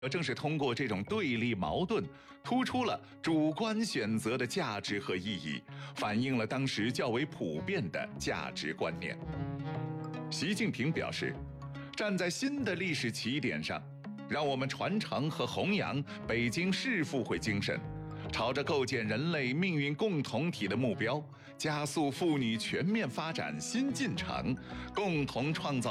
正是通过这种对立矛盾，突出了主观选择的价值和意义，反映了当时较为普遍的价值观念。习近平表示，站在新的历史起点上，让我们传承和弘扬北京市复会精神，朝着构建人类命运共同体的目标，加速妇女全面发展新进程，共同创造